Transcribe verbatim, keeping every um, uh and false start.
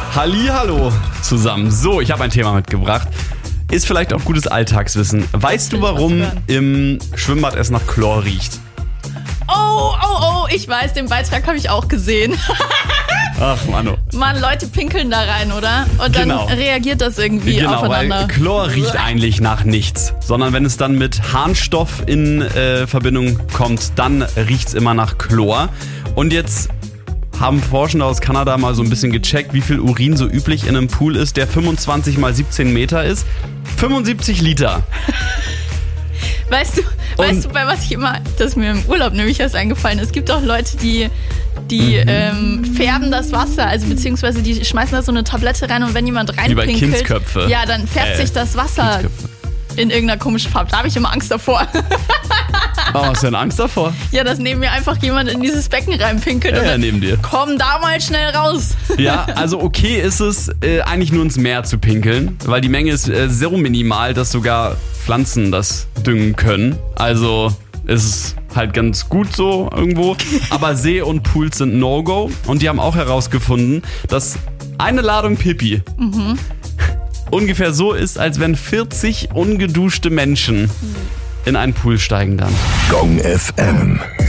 Hallihallo zusammen. So, ich habe ein Thema mitgebracht. Ist vielleicht auch gutes Alltagswissen. Weißt du, warum im Schwimmbad es nach Chlor riecht? Oh, oh, oh, ich weiß, den Beitrag habe ich auch gesehen. Ach, Mano. Mann, Leute pinkeln da rein, oder? Und dann Genau. reagiert das irgendwie Genau, aufeinander. weil Chlor riecht eigentlich nach nichts. Sondern wenn es dann mit Harnstoff in äh, Verbindung kommt, dann riecht es immer nach Chlor. Und jetzt haben Forschende aus Kanada mal so ein bisschen gecheckt, wie viel Urin so üblich in einem Pool ist, der fünfundzwanzig mal siebzehn Meter ist. fünfundsiebzig Liter. Weißt du, weißt du, bei was ich immer, das ist mir im Urlaub nämlich erst eingefallen ist, es gibt auch Leute, die, die mhm. ähm, färben das Wasser, also beziehungsweise die schmeißen da so eine Tablette rein und wenn jemand reinpinkelt, wie bei Kindsköpfe. Ja, dann färbt äh, sich das Wasser in irgendeiner komischen Farbe. Da habe ich immer Angst davor. Oh, hast du denn Angst davor? Ja, dass neben mir einfach jemand in dieses Becken reinpinkelt. Ja, und ja, neben dir. Komm da mal schnell raus. Ja, also okay ist es, äh, eigentlich nur ins Meer zu pinkeln, weil die Menge ist äh, so minimal, dass sogar Pflanzen das düngen können. Also ist es halt ganz gut so irgendwo. Aber See und Pools sind No-Go. Und die haben auch herausgefunden, dass eine Ladung Pipi mhm. ungefähr so ist, als wenn vierzig ungeduschte Menschen in einen Pool steigen dann. Gong F M.